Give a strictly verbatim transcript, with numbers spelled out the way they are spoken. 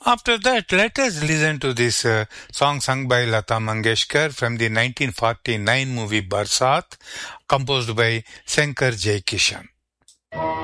After that, let us listen to this uh, song sung by Lata Mangeshkar from the nineteen forty-nine movie Barsat, composed by Shankar Jaikishan.